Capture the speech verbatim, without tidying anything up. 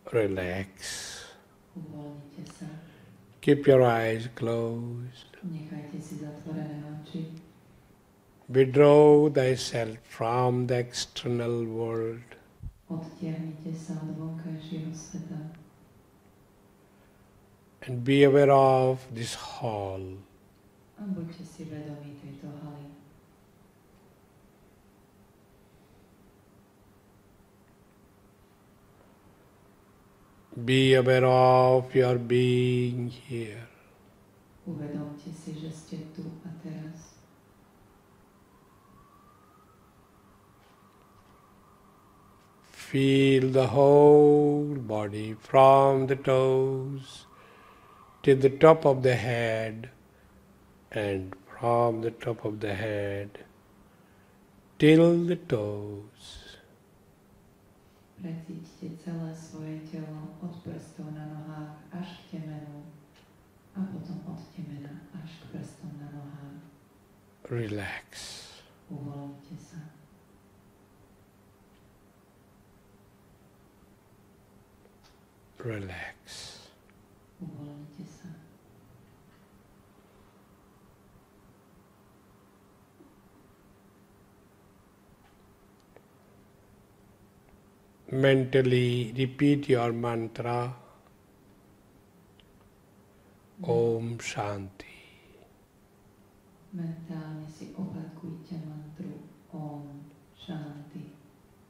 Relax. Uvoľnite sa. Keep your eyes closed. Nechajte si zatvorené oči. Withdraw thyself from the external world. Odtiahnite sa od vonkajšieho sveta. And be aware of this hall. A buďte si vedomí tejto haly. Be aware of your being here. Uvedomte si, že ste tu a teraz. Feel the whole body from the toes to the top of the head, and from the top of the head till the toes. Precíťte celé svoje telo od prstov na nohách až k temenu a potom od temena až k prstom na nohách. Relax. Uvoľnite sa. Relax. Uvoľnite sa. Mentally repeat your mantra, Om Shanti. Mentálne si opakujte mantru Om Shanti.